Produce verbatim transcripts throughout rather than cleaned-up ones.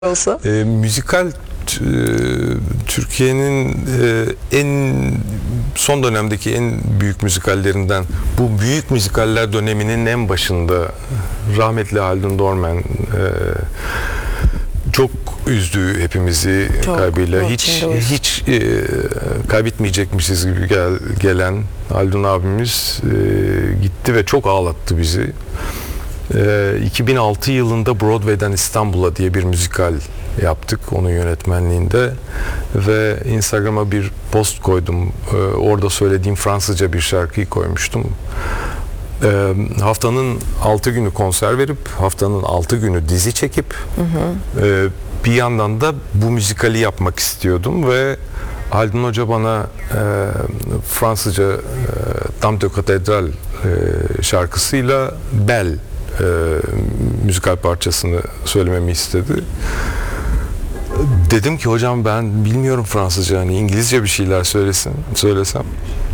olsa. E, müzikal e, Türkiye'nin e, en son dönemdeki en büyük müzikallerinden, bu büyük müzikaller döneminin en başında rahmetli Haldun Dorman e, çok üzdü hepimizi çok, kaybıyla. Hiç hiç e, kaybetmeyecekmişiz gibi gel, gelen Haldun abimiz e, gitti ve çok ağlattı bizi. E, iki bin altı yılında Broadway'den İstanbul'a diye bir müzikal yaptık onun yönetmenliğinde ve Instagram'a bir post koydum. E, orada söylediğim Fransızca bir şarkıyı koymuştum. E, haftanın altı günü konser verip haftanın altı günü dizi çekip hı hı. E, bir yandan da bu müzikali yapmak istiyordum ve Haldun Hoca bana e, Fransızca e, Dame de Cathédrale e, şarkısıyla Belle e, müzikal parçasını söylememi istedi. Dedim ki hocam ben bilmiyorum Fransızca, hani İngilizce bir şeyler söylesin, söylesem.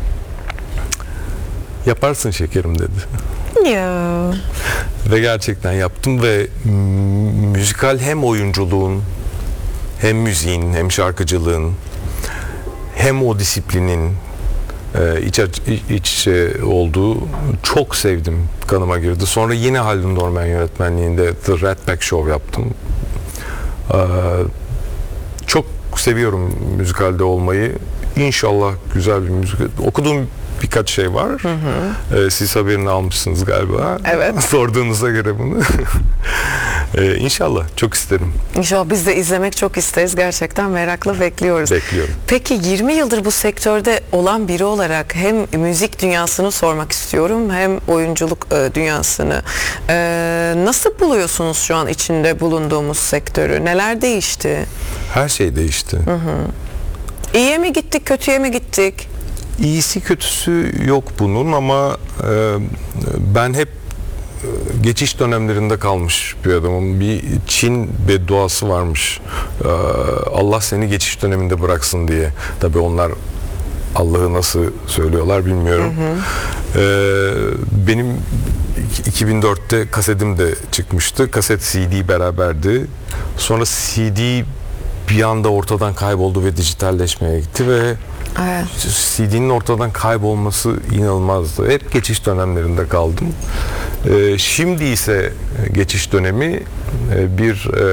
Yaparsın şekerim dedi. Ya. Ve gerçekten yaptım ve müzikal hem oyunculuğun hem müziğin hem şarkıcılığın hem o disiplinin e, iç, iç içe olduğu çok sevdim, kanıma girdi. Sonra yine Haldun Dorman yönetmenliğinde The Rat Pack Show yaptım. E, çok seviyorum müzikalde olmayı. İnşallah güzel bir müzik. Okuduğum birkaç şey var. Hı hı. Ee, siz haberini almışsınız galiba. Evet. Sorduğunuza göre bunu. ee, İnşallah. Çok isterim. İnşallah biz de izlemek çok isteriz. Gerçekten merakla bekliyoruz. Bekliyorum. Peki yirmi yıldır bu sektörde olan biri olarak hem müzik dünyasını sormak istiyorum hem oyunculuk e, dünyasını. E, nasıl buluyorsunuz şu an içinde bulunduğumuz sektörü? Neler değişti? Her şey değişti. Hı hı. İyiye mi gittik, kötüye mi gittik? İyisi kötüsü yok bunun ama e, ben hep geçiş dönemlerinde kalmış bir adamım. Bir Çin bedduası varmış. E, Allah seni geçiş döneminde bıraksın diye. Tabii onlar Allah'ı nasıl söylüyorlar bilmiyorum. Hı hı. E, benim iki bin dörtte kasetim de çıkmıştı. Kaset C D beraberdi. Sonra C D bir anda ortadan kayboldu ve dijitalleşmeye gitti ve evet. C D'nin ortadan kaybolması inanılmazdı. Hep geçiş dönemlerinde kaldım. Ee, şimdi ise geçiş dönemi bir e,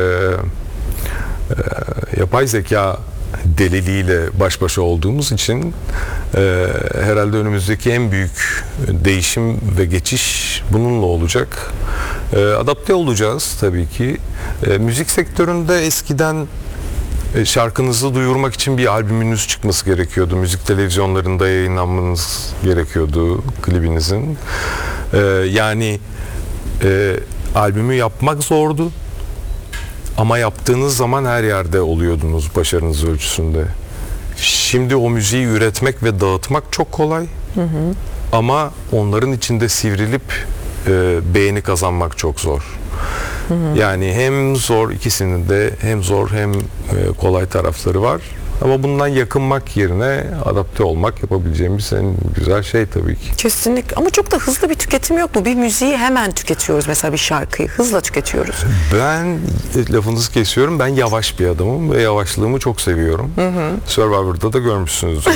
e, yapay zeka deliliğiyle baş başa olduğumuz için e, herhalde önümüzdeki en büyük değişim ve geçiş bununla olacak. E, adapte olacağız tabii ki. E, müzik sektöründe eskiden şarkınızı duyurmak için bir albümünüz çıkması gerekiyordu. Müzik televizyonlarında yayınlanmanız gerekiyordu klibinizin. Ee, yani e, albümü yapmak zordu. Ama yaptığınız zaman her yerde oluyordunuz başarınız ölçüsünde. Şimdi o müziği üretmek ve dağıtmak çok kolay. Hı hı. Ama onların içinde sivrilip e, beğeni kazanmak çok zor. Hı hı. Yani hem zor, ikisinin de hem zor hem e, kolay tarafları var. Ama bundan yakınmak yerine adapte olmak yapabileceğimiz en güzel şey tabii ki. Kesinlikle. Ama çok da hızlı bir tüketim yok mu? Bir müziği hemen tüketiyoruz, mesela bir şarkıyı hızla tüketiyoruz. Ben lafınızı kesiyorum. Ben yavaş bir adamım ve yavaşlığımı çok seviyorum. Hı hı. Survivor'da da görmüşsünüz.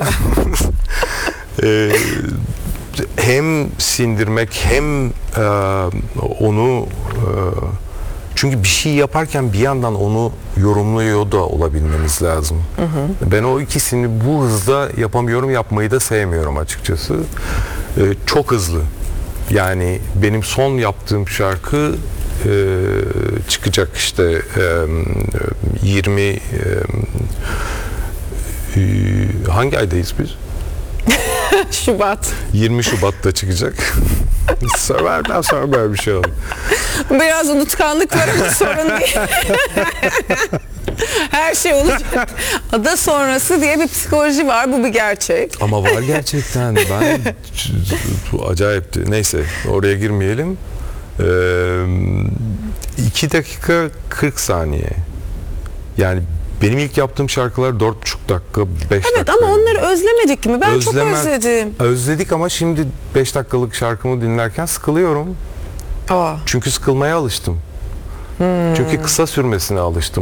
Eee hem sindirmek hem e, onu e, çünkü bir şey yaparken bir yandan onu yorumluyor da olabilmeniz lazım. Hı hı. Ben o ikisini bu hızda yapamıyorum, yapmayı da sevmiyorum açıkçası. E, çok hızlı. Yani benim son yaptığım şarkı e, çıkacak işte e, yirmi e, e, hangi aydayız biz? Şubat. yirmi Şubat'ta çıkacak. Survivor'dan sonra böyle bir şey oldu. Biraz unutkanlık var ama sorun değil. Her şey olacak. Ada sonrası diye bir psikoloji var. Bu bir gerçek. Ama var gerçekten. Ben bu acayipti. Neyse oraya girmeyelim. Ee, iki dakika kırk saniye. Yani benim ilk yaptığım şarkılar dört buçuk dakika, beş evet, dakika. Evet ama onları özlemedik mi? Ben Özleme, çok özledim. Özledik ama şimdi beş dakikalık şarkımı dinlerken sıkılıyorum. Aa. Çünkü sıkılmaya alıştım. Çünkü kısa sürmesine alıştım.